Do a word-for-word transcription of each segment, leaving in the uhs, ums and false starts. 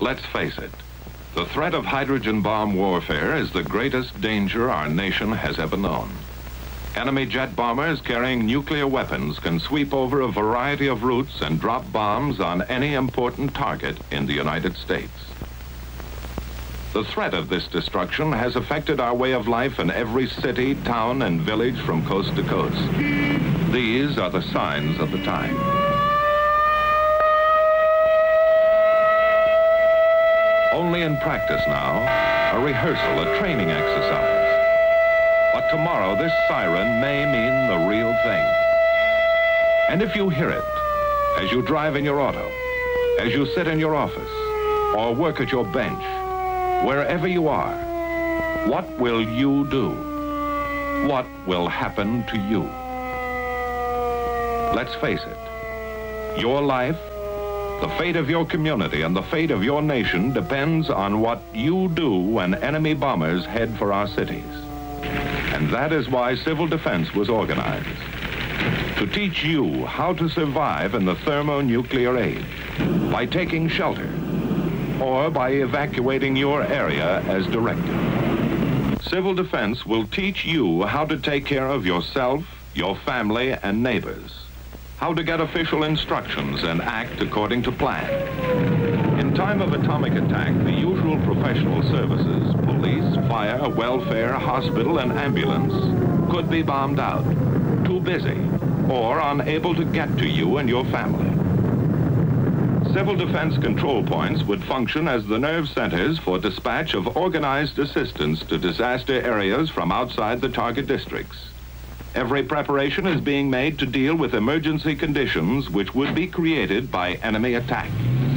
Let's face it, the threat of hydrogen bomb warfare is the greatest danger our nation has ever known. Enemy jet bombers carrying nuclear weapons can sweep over a variety of routes and drop bombs on any important target in the United States. The threat of this destruction has affected our way of life in every city, town, and village from coast to coast. These are the signs of the time. Only in practice now, a rehearsal, a training exercise. But tomorrow, this siren may mean the real thing. And if you hear it, as you drive in your auto, as you sit in your office, or work at your bench, wherever you are, what will you do? What will happen to you? Let's face it, your life, the fate of your community, and the fate of your nation depends on what you do when enemy bombers head for our cities. And that is why civil defense was organized, to teach you how to survive in the thermonuclear age by taking shelter or by evacuating your area as directed. Civil defense will teach you how to take care of yourself, your family, and neighbors, how to get official instructions and act according to plan. In time of atomic attack, the usual professional services, police, fire, welfare, hospital, and ambulance, could be bombed out, too busy, or unable to get to you and your family. Civil defense control points would function as the nerve centers for dispatch of organized assistance to disaster areas from outside the target districts. Every preparation is being made to deal with emergency conditions which would be created by enemy attack.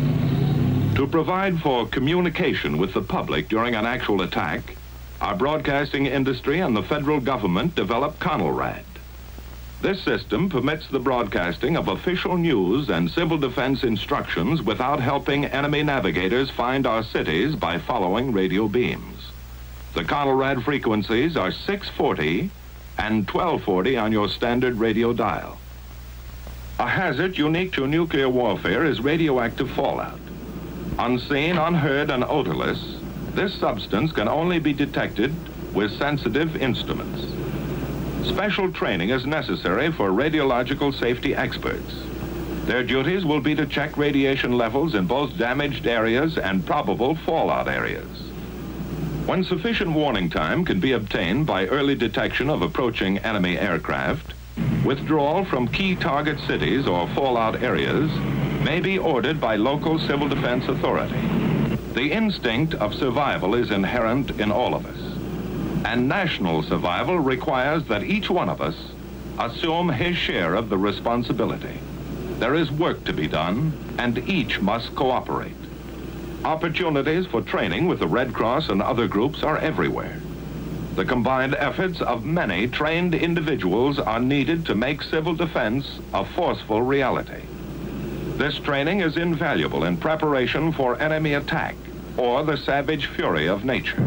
To provide for communication with the public during an actual attack, our broadcasting industry and the federal government developed CONELRAD. This system permits the broadcasting of official news and civil defense instructions without helping enemy navigators find our cities by following radio beams. The CONELRAD frequencies are six forty and twelve forty on your standard radio dial. A hazard unique to nuclear warfare is radioactive fallout. Unseen, unheard, and odorless, this substance can only be detected with sensitive instruments. Special training is necessary for radiological safety experts. Their duties will be to check radiation levels in both damaged areas and probable fallout areas. When sufficient warning time can be obtained by early detection of approaching enemy aircraft, withdrawal from key target cities or fallout areas may be ordered by local civil defense authority. The instinct of survival is inherent in all of us, and national survival requires that each one of us assume his share of the responsibility. There is work to be done, and each must cooperate. Opportunities for training with the Red Cross and other groups are everywhere. The combined efforts of many trained individuals are needed to make civil defense a forceful reality. This training is invaluable in preparation for enemy attack or the savage fury of nature.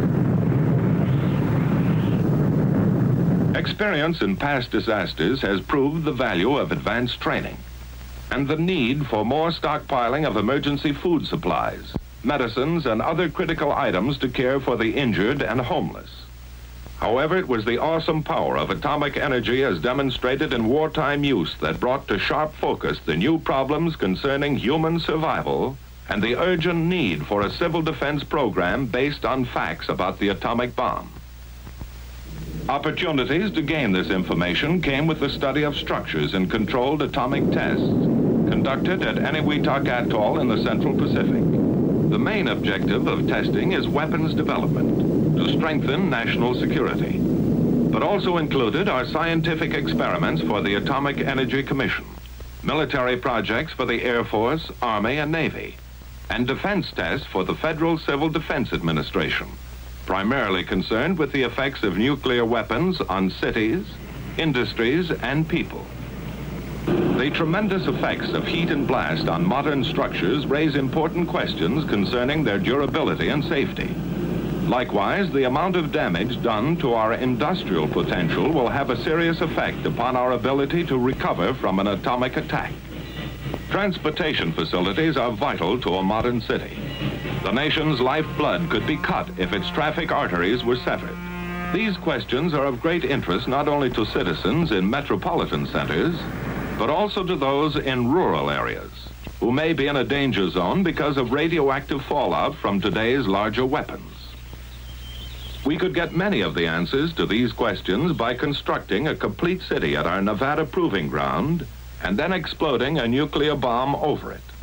Experience in past disasters has proved the value of advanced training and the need for more stockpiling of emergency food supplies, medicines, and other critical items to care for the injured and homeless. However, it was the awesome power of atomic energy as demonstrated in wartime use that brought to sharp focus the new problems concerning human survival and the urgent need for a civil defense program based on facts about the atomic bomb. Opportunities to gain this information came with the study of structures in controlled atomic tests conducted at Eniwetok Atoll in the Central Pacific. The main objective of testing is weapons development to strengthen national security, but also included are scientific experiments for the Atomic Energy Commission, military projects for the Air Force, Army, and Navy, and defense tests for the Federal Civil Defense Administration, primarily concerned with the effects of nuclear weapons on cities, industries, and people. The tremendous effects of heat and blast on modern structures raise important questions concerning their durability and safety. Likewise, the amount of damage done to our industrial potential will have a serious effect upon our ability to recover from an atomic attack. Transportation facilities are vital to a modern city. The nation's lifeblood could be cut if its traffic arteries were severed. These questions are of great interest not only to citizens in metropolitan centers, but also to those in rural areas who may be in a danger zone because of radioactive fallout from today's larger weapons. We could get many of the answers to these questions by constructing a complete city at our Nevada proving ground and then exploding a nuclear bomb over it.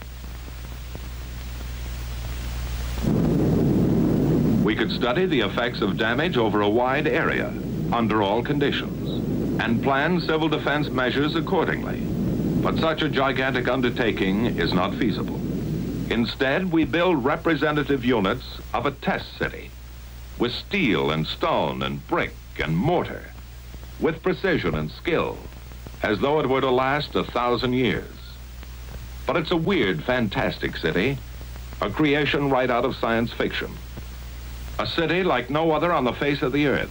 We could study the effects of damage over a wide area, under all conditions, and plan civil defense measures accordingly. But such a gigantic undertaking is not feasible. Instead, we build representative units of a test city, with steel and stone and brick and mortar, with precision and skill, as though it were to last a thousand years. But it's a weird, fantastic city, a creation right out of science fiction. A city like no other on the face of the earth.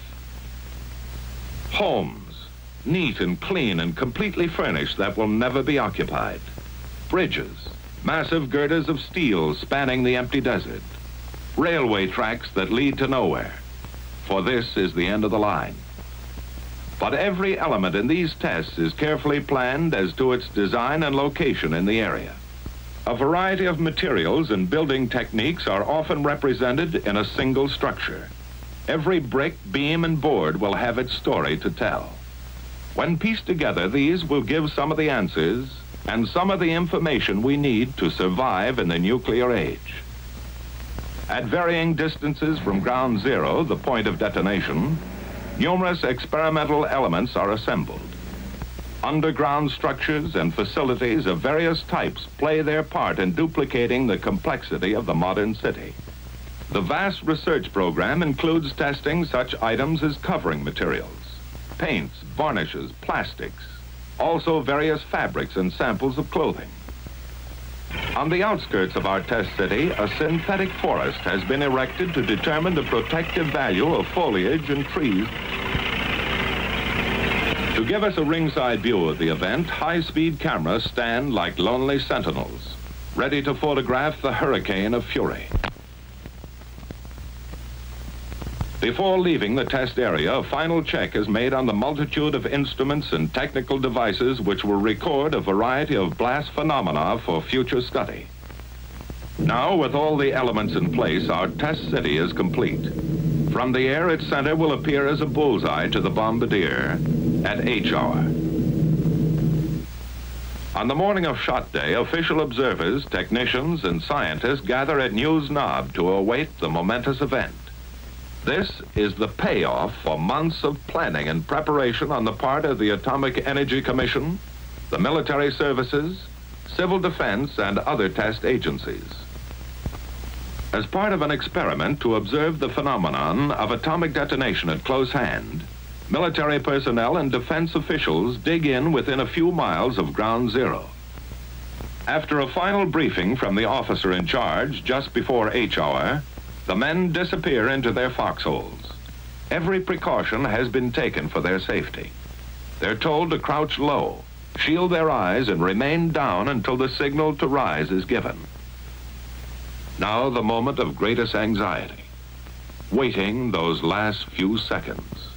Homes, neat and clean and completely furnished, that will never be occupied. Bridges, massive girders of steel spanning the empty desert. Railway tracks that lead to nowhere, for this is the end of the line. But every element in these tests is carefully planned as to its design and location in the area. A variety of materials and building techniques are often represented in a single structure. Every brick, beam, and board will have its story to tell. When pieced together, these will give some of the answers and some of the information we need to survive in the nuclear age. At varying distances from ground zero, the point of detonation, numerous experimental elements are assembled. Underground structures and facilities of various types play their part in duplicating the complexity of the modern city. The vast research program includes testing such items as covering materials, paints, varnishes, plastics, also various fabrics and samples of clothing. On the outskirts of our test city, a synthetic forest has been erected to determine the protective value of foliage and trees. To give us a ringside view of the event, high-speed cameras stand like lonely sentinels, ready to photograph the hurricane of fury. Before leaving the test area, a final check is made on the multitude of instruments and technical devices which will record a variety of blast phenomena for future study. Now, with all the elements in place, our test city is complete. From the air, its center will appear as a bullseye to the bombardier at H hour. On the morning of shot day, official observers, technicians, and scientists gather at News Knob to await the momentous event. This is the payoff for months of planning and preparation on the part of the Atomic Energy Commission, the military services, civil defense, and other test agencies. As part of an experiment to observe the phenomenon of atomic detonation at close hand, military personnel and defense officials dig in within a few miles of ground zero. After a final briefing from the officer in charge just before H hour, the men disappear into their foxholes. Every precaution has been taken for their safety. They're told to crouch low, shield their eyes, and remain down until the signal to rise is given. Now the moment of greatest anxiety, waiting those last few seconds.